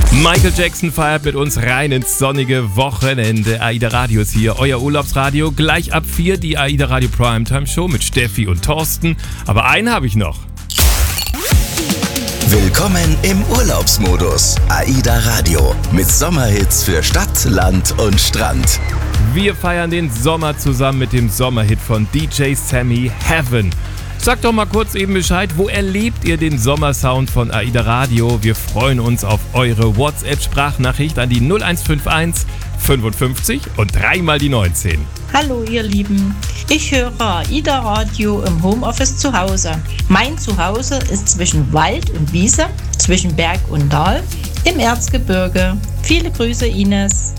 Michael Jackson feiert mit uns rein ins sonnige Wochenende. AIDA Radio ist hier, euer Urlaubsradio. Gleich ab 4 die AIDA Radio Primetime Show mit Steffi und Thorsten. Aber einen habe ich noch. Willkommen im Urlaubsmodus. AIDA Radio mit Sommerhits für Stadt, Land und Strand. Wir feiern den Sommer zusammen mit dem Sommerhit von DJ Sammy, Heaven. Sagt doch mal kurz eben Bescheid, wo erlebt ihr den Sommersound von AIDA Radio? Wir freuen uns auf eure WhatsApp-Sprachnachricht an die 0151 55 und 3 mal die 19. Hallo ihr Lieben, ich höre AIDA Radio im Homeoffice zu Hause. Mein Zuhause ist zwischen Wald und Wiese, zwischen Berg und Tal, im Erzgebirge. Viele Grüße, Ines.